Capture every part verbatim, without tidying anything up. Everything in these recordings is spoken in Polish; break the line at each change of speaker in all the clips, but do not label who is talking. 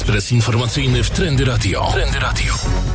Ekspres informacyjny w Trendy Radio. Trendy Radio.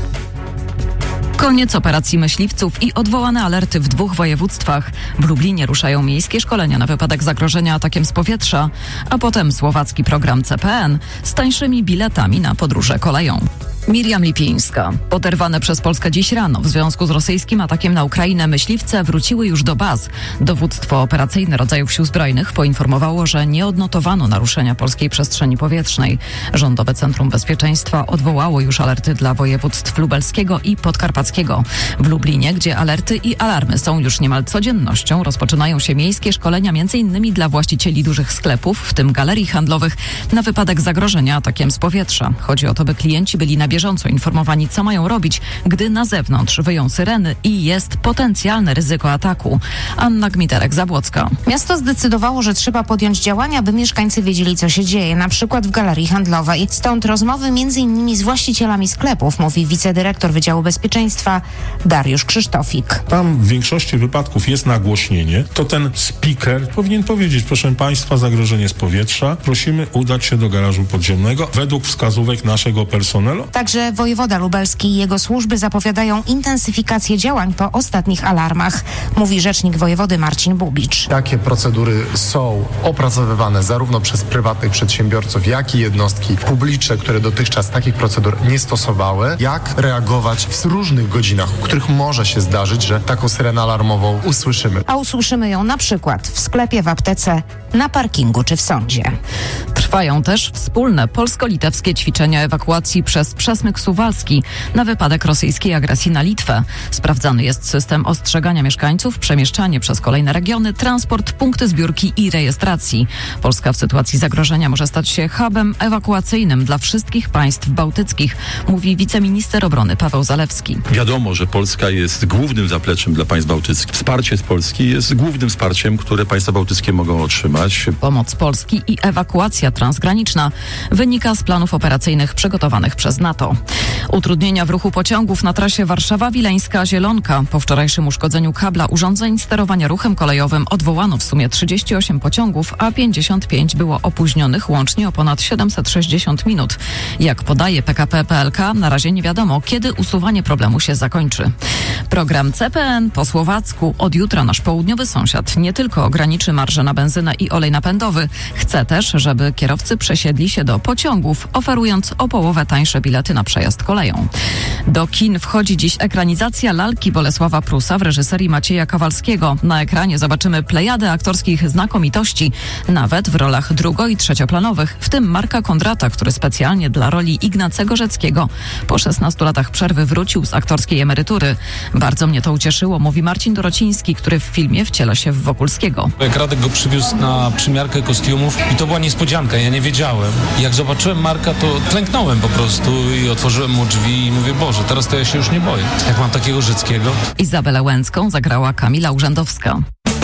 Koniec operacji myśliwców i odwołane alerty w dwóch województwach. W Lublinie ruszają miejskie szkolenia na wypadek zagrożenia atakiem z powietrza, a potem słowacki program C P N z tańszymi biletami na podróże koleją. Miriam Lipińska. Poderwane przez Polskę dziś rano w związku z rosyjskim atakiem na Ukrainę myśliwce wróciły już do baz. Dowództwo operacyjne rodzajów Sił Zbrojnych poinformowało, że nie odnotowano naruszenia polskiej przestrzeni powietrznej. Rządowe Centrum Bezpieczeństwa odwołało już alerty dla województw lubelskiego i podkarpackiego. W Lublinie, gdzie alerty i alarmy są już niemal codziennością, rozpoczynają się miejskie szkolenia m.in. dla właścicieli dużych sklepów, w tym galerii handlowych, na wypadek zagrożenia atakiem z powietrza. Chodzi o to, by klienci byli na bieżąco informowani, co mają robić, gdy na zewnątrz wyją syreny i jest potencjalne ryzyko ataku. Anna Gmiterek-Zabłocka.
Miasto zdecydowało, że trzeba podjąć działania, by mieszkańcy wiedzieli, co się dzieje, na przykład w galerii handlowej. Stąd rozmowy między innymi z właścicielami sklepów, mówi wicedyrektor Wydziału Bezpieczeństwa Dariusz Krzysztofik.
Tam w większości wypadków jest nagłośnienie. To ten speaker powinien powiedzieć: proszę Państwa, zagrożenie z powietrza, prosimy udać się do garażu podziemnego według wskazówek naszego personelu.
Także wojewoda lubelski i jego służby zapowiadają intensyfikację działań po ostatnich alarmach, mówi rzecznik wojewody Marcin Bubicz.
Takie procedury są opracowywane zarówno przez prywatnych przedsiębiorców, jak i jednostki publiczne, które dotychczas takich procedur nie stosowały. Jak reagować w różnych godzinach, w których może się zdarzyć, że taką syrenę alarmową usłyszymy.
A usłyszymy ją na przykład w sklepie, w aptece, na parkingu czy w sądzie.
Trwają też wspólne polsko-litewskie ćwiczenia ewakuacji przez przesmyk suwalski na wypadek rosyjskiej agresji na Litwę. Sprawdzany jest system ostrzegania mieszkańców, przemieszczanie przez kolejne regiony, transport, punkty zbiórki i rejestracji. Polska w sytuacji zagrożenia może stać się hubem ewakuacyjnym dla wszystkich państw bałtyckich, mówi wiceminister obrony Paweł Zalewski.
Wiadomo, że Polska jest głównym zapleczem dla państw bałtyckich. Wsparcie z Polski jest głównym wsparciem, które państwa bałtyckie mogą otrzymać.
Pomoc Polski i ewakuacja transgraniczna wynika z planów operacyjnych przygotowanych przez NATO. Utrudnienia w ruchu pociągów na trasie Warszawa-Wileńska-Zielonka. Po wczorajszym uszkodzeniu kabla urządzeń sterowania ruchem kolejowym odwołano w sumie trzydzieści osiem pociągów, a pięćdziesiąt pięć było opóźnionych łącznie o ponad siedemset sześćdziesiąt minut. Jak podaje P K P P L K, na razie nie wiadomo, kiedy usuwanie problemu się zakończy. Program C P N po słowacku. Od jutra nasz południowy sąsiad nie tylko ograniczy marżę na benzynę i olej napędowy, chce też, żeby kierowcy przesiedli się do pociągów, oferując o połowę tańsze bilety na przejazd koleją. Do kin wchodzi dziś ekranizacja lalki Bolesława Prusa w reżyserii Macieja Kowalskiego. Na ekranie zobaczymy plejadę aktorskich znakomitości, nawet w rolach drugo- i trzecioplanowych, w tym Marka Kondrata, który specjalnie dla roli Ignacego Rzeckiego po szesnastu latach przerwy wrócił z aktorskiej emerytury. Bardzo mnie to ucieszyło, mówi Marcin Dorociński, który w filmie wciela się w Wokulskiego.
Jak Radek go przywiózł na przymiarkę kostiumów i to była niespodzianka, ja nie wiedziałem. Jak zobaczyłem Marka, to klęknąłem po prostu i otworzyłem mu drzwi i mówię: Boże, teraz to ja się już nie boję. Jak mam takiego Rzeckiego.
Izabelę Łęcką zagrała Kamila Urzędowska.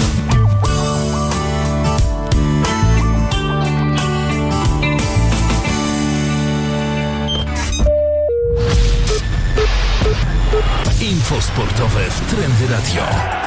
Info sportowe w Trendy Radio.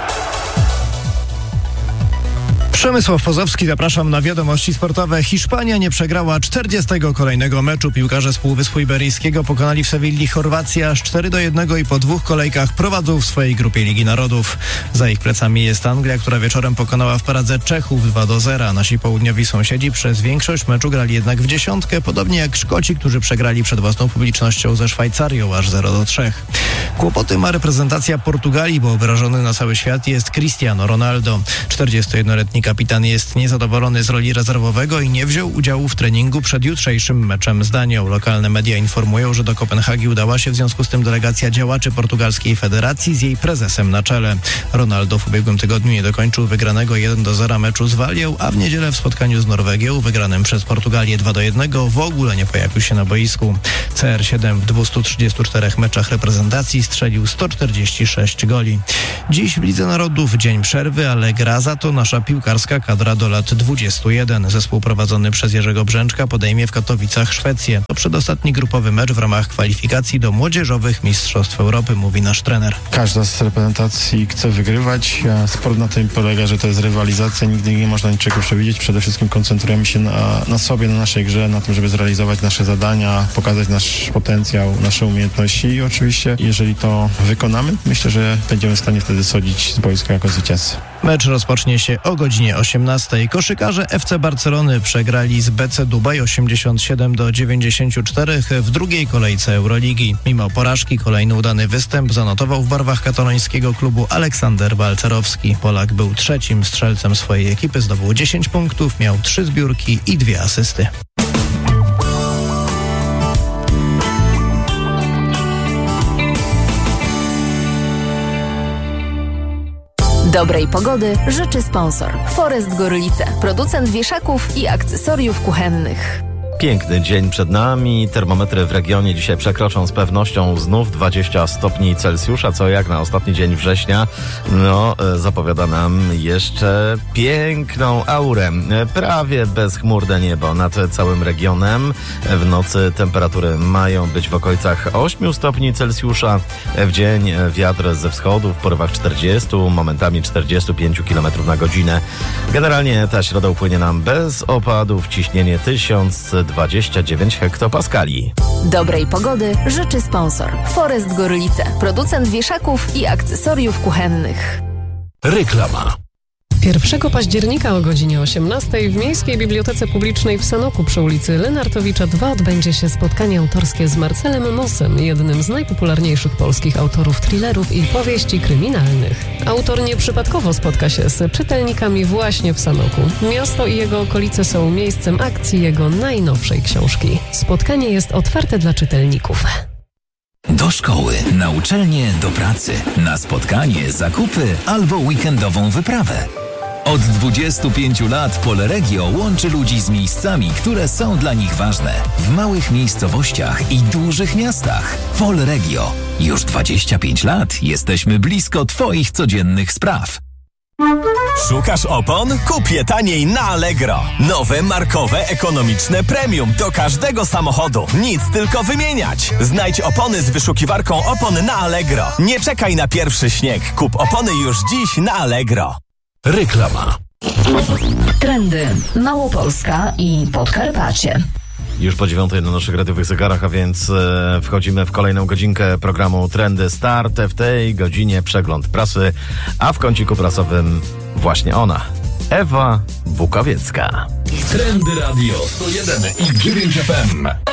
Przemysław Pozowski, zapraszam na wiadomości sportowe. Hiszpania nie przegrała czterdziestego kolejnego meczu. Piłkarze z Półwyspu Iberyjskiego pokonali w Sewilli Chorwację aż cztery do jednego i po dwóch kolejkach prowadzą w swojej grupie Ligi Narodów. Za ich plecami jest Anglia, która wieczorem pokonała w Pradze Czechów dwa do zera. Nasi południowi sąsiedzi przez większość meczu grali jednak w dziesiątkę, podobnie jak Szkoci, którzy przegrali przed własną publicznością ze Szwajcarią aż zero do trzech. Kłopoty ma reprezentacja Portugalii, bo obrażony na cały świat jest Cristiano Ronaldo. czterdziestojednoletni kapitan jest niezadowolony z roli rezerwowego i nie wziął udziału w treningu przed jutrzejszym meczem z Danią. Lokalne media informują, że do Kopenhagi udała się w związku z tym delegacja działaczy portugalskiej federacji z jej prezesem na czele. Ronaldo w ubiegłym tygodniu nie dokończył wygranego jeden do zera meczu z Walią, a w niedzielę w spotkaniu z Norwegią, wygranym przez Portugalię dwa do jednego, w ogóle nie pojawił się na boisku. C R siedem w dwustu trzydziestu czterech meczach reprezentacji strzelił sto czterdzieści sześć goli. Dziś w Lidze Narodów dzień przerwy, ale gra za to nasza piłkarska juniorska kadra do lat dwudziestu jeden. Zespół prowadzony przez Jerzego Brzęczka podejmie w Katowicach Szwecję. To przedostatni grupowy mecz w ramach kwalifikacji do młodzieżowych Mistrzostw Europy, mówi nasz trener.
Każda z reprezentacji chce wygrywać, a sport na tym polega, że to jest rywalizacja, nigdy nie można niczego przewidzieć. Przede wszystkim koncentrujemy się na, na sobie, na naszej grze, na tym, żeby zrealizować nasze zadania, pokazać nasz potencjał, nasze umiejętności i oczywiście, jeżeli to wykonamy, myślę, że będziemy w stanie wtedy schodzić z boiska jako zwycięzcy.
Mecz rozpocznie się o godzinie osiemnastej. Koszykarze F C Barcelony przegrali z B C Dubaj osiemdziesiąt siedem do dziewięćdziesięciu czterech w drugiej kolejce Euroligi. Mimo porażki kolejny udany występ zanotował w barwach katalońskiego klubu Aleksander Balcerowski. Polak był trzecim strzelcem swojej ekipy, zdobył dziesięć punktów, miał trzy zbiórki i dwie asysty.
Dobrej pogody życzy sponsor Forest Gorlice, producent wieszaków i akcesoriów kuchennych.
Piękny dzień przed nami. Termometry w regionie dzisiaj przekroczą z pewnością znów dwadzieścia stopni Celsjusza, co jak na ostatni dzień września no, zapowiada nam jeszcze piękną aurę. Prawie bezchmurne niebo nad całym regionem. W nocy temperatury mają być w okolicach ośmiu stopni Celsjusza. W dzień wiatr ze wschodu w porywach czterdziestu, momentami czterdziestu pięciu kilometrów na godzinę. Generalnie ta środa upłynie nam bez opadów. Ciśnienie tysiąc dwadzieścia dziewięć hektopaskali.
Dobrej pogody życzy sponsor Forest Gorlice, producent wieszaków i akcesoriów kuchennych.
Reklama.
pierwszego października o godzinie osiemnastej w Miejskiej Bibliotece Publicznej w Sanoku przy ulicy Lenartowicza dwa odbędzie się spotkanie autorskie z Marcelem Mosem, jednym z najpopularniejszych polskich autorów thrillerów i powieści kryminalnych. Autor nieprzypadkowo spotka się z czytelnikami właśnie w Sanoku. Miasto i jego okolice są miejscem akcji jego najnowszej książki. Spotkanie jest otwarte dla czytelników.
Do szkoły, na uczelnię, do pracy, na spotkanie, zakupy albo weekendową wyprawę. Od dwudziestu pięciu lat Polregio łączy ludzi z miejscami, które są dla nich ważne. W małych miejscowościach i dużych miastach. Polregio. Już dwadzieścia pięć lat jesteśmy blisko Twoich codziennych spraw.
Szukasz opon? Kup je taniej na Allegro. Nowe, markowe, ekonomiczne premium do każdego samochodu. Nic tylko wymieniać. Znajdź opony z wyszukiwarką opon na Allegro. Nie czekaj na pierwszy śnieg. Kup opony już dziś na Allegro.
Reklama.
Trendy Małopolska i Podkarpacie.
Już po dziewiątej na naszych radiowych zegarach, a więc e, wchodzimy w kolejną godzinkę programu Trendy Start. W tej godzinie przegląd prasy, a w kąciku prasowym właśnie ona, Ewa Bukowiecka.
Trendy Radio sto jeden i dziewięć F M.